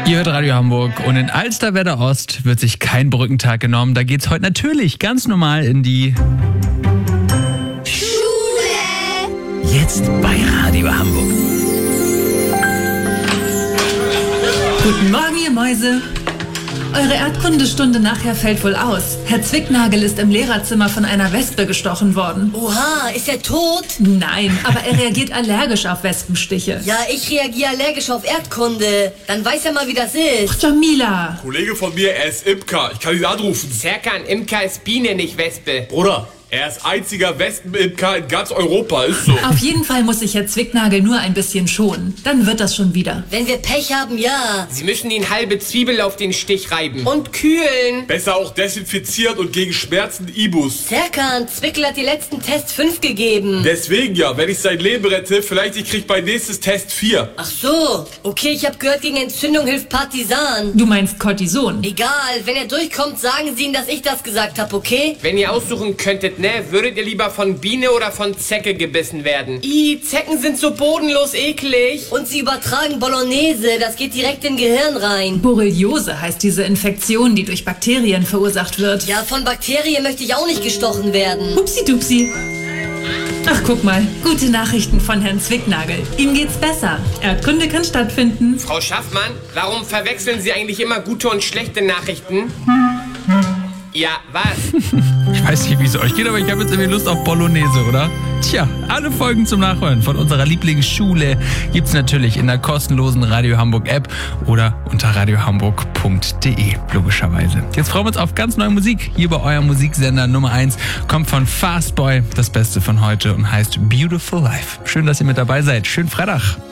Ihr hört Radio Hamburg und in Alsterwerda Ost wird sich kein Brückentag genommen. Da geht's heute natürlich ganz normal in die Schule. Jetzt bei Radio Hamburg. Guten Morgen, ihr Mäuse. Eure Erdkundestunde nachher fällt wohl aus. Herr Zwicknagel ist im Lehrerzimmer von einer Wespe gestochen worden. Oha, ist er tot? Nein, aber er reagiert allergisch auf Wespenstiche. Ja, ich reagiere allergisch auf Erdkunde. Dann weiß er mal, wie das ist. Jamila. Kollege von mir, er ist Imker. Ich kann ihn anrufen. Serkan, Imker ist Biene, nicht Wespe. Bruder, er ist einziger Wespenimker in ganz Europa, ist so. Auf jeden Fall muss sich Herr Zwicknagel nur ein bisschen schonen. Dann wird das schon wieder. Wenn wir Pech haben, ja. Sie müssen ihn halbe Zwiebel auf den Stich reiben. Und kühlen. Besser auch desinfizieren und gegen Schmerzen Ibus. Serkan, Zwickel hat die letzten Tests 5 gegeben. Deswegen ja, wenn ich sein Leben rette, vielleicht ich krieg mein nächstes Test 4. Ach so. Okay, ich habe gehört, gegen Entzündung hilft Partisan. Du meinst Cortison. Egal, wenn er durchkommt, sagen Sie ihm, dass ich das gesagt habe, okay? Wenn ihr aussuchen könntet, würdet ihr lieber von Biene oder von Zecke gebissen werden? Ih, Zecken sind so bodenlos eklig. Und sie übertragen Bolognese, das geht direkt in Gehirn rein. Borreliose heißt diese Infektion, die durch Bakterien verursacht wird. Ja, von Bakterien möchte ich auch nicht gestochen werden. Upsi-dupsi. Ach, guck mal, gute Nachrichten von Herrn Zwicknagel. Ihm geht's besser. Erdkunde kann stattfinden. Frau Schaffmann, warum verwechseln Sie eigentlich immer gute und schlechte Nachrichten? Ja, was? Ich weiß nicht, wie es euch geht, aber ich habe jetzt irgendwie Lust auf Bolognese, oder? Tja, alle Folgen zum Nachhören von unserer Lieblingsschule gibt's natürlich in der kostenlosen Radio Hamburg App oder unter radiohamburg.de, logischerweise. Jetzt freuen wir uns auf ganz neue Musik. Hier bei eurem Musiksender Nummer 1 kommt von Fastboy das Beste von heute und heißt Beautiful Life. Schön, dass ihr mit dabei seid. Schönen Freitag.